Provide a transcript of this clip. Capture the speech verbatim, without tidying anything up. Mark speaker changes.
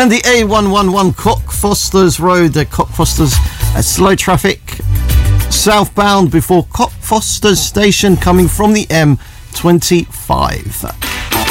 Speaker 1: And the A one one one Cockfosters Road, uh, Cockfosters uh, slow traffic southbound before Cockfosters Station coming from the M twenty-five.